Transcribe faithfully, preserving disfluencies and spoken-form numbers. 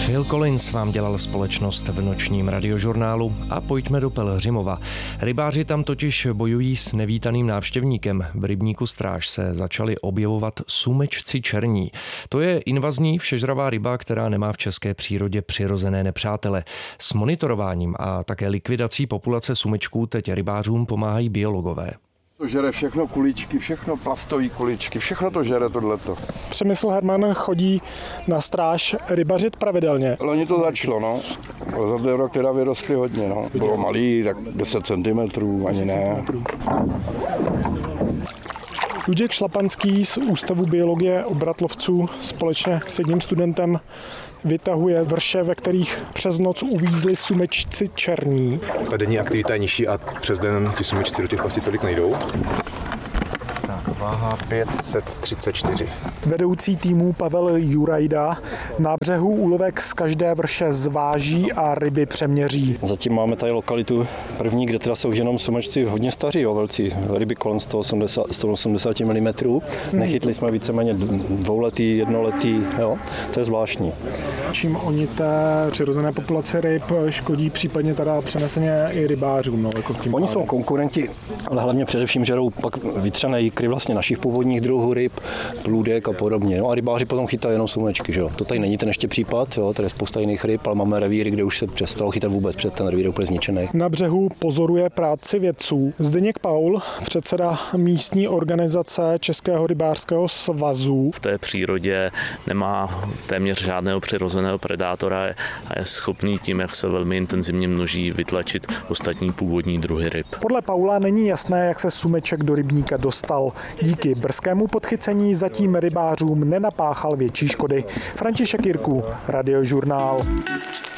Phil Collins vám dělal společnost v nočním radiožurnálu a pojďme do Pelhřimova. Rybáři tam totiž bojují s nevítaným návštěvníkem. V rybníku Stráž se začali objevovat sumečci černí. To je invazní všežravá ryba, která nemá v české přírodě přirozené nepřátele. S monitorováním a také likvidací populace sumečků teď rybářům pomáhají biologové. To žere všechno kuličky, všechno plastové kuličky, všechno to žere tohleto. Přemysl Herman chodí na Stráž rybařit pravidelně. Loni to začalo, no. Ale za ten rok teda vyrostly hodně, no. Bylo malý, tak deset centimetrů, ani ne. Luděk Šlapanský z Ústavu biologie obratlovců společně s jedním studentem vytahuje vrše, ve kterých přes noc uvízli sumečci černí. Ta denní aktivita je nižší a přes den ti sumečci do těch pastí tolik nejdou. Tak, váha pět set třicet čtyři. Vedoucí týmu Pavel Jurajda na břehu úlovek z každé vrše zváží a ryby přeměří. Zatím máme tady lokalitu první, kde teda jsou jenom sumečci hodně staří, jo, velcí ryby kolem sto osmdesát, sto osmdesát milimetrů. Nechytli jsme víceméně dvouletý, jednoletý, jo, to je zvláštní. Čím oni té přirozené populace ryb škodí, případně teda přeneseně i rybářům? No, jako tím oni pádem. jsou konkurenti, ale hlavně především žerou pak vytřené jikry vlastně našich původních druhů ryb, plůdek a podobně. No a rybáři potom chytají jenom sumečky, že jo. To tady není ten ještě případ, jo, tady je spousta jiných ryb, ale máme revíry, kde už se přestalo chytat vůbec, před ten revír úplně zničený. Na břehu pozoruje práci vědců. Zdeněk Paul, předseda místní organizace Českého rybářského svazu. V té přírodě nemá téměř žádného přirozeného predátora a je schopný tím, jak se velmi intenzivně množí, vytlačit ostatní původní druhy ryb. Podle Paula není jasné, jak se sumeček do rybníka dostal. Díky brzkému podchycení zatím rybářům nenapáchal větší škody. František Jirků, Radiožurnál.